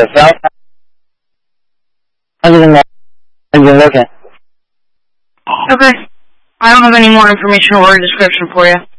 the south. Other than that, I've been looking. Okay. I don't have any more information or a description for you.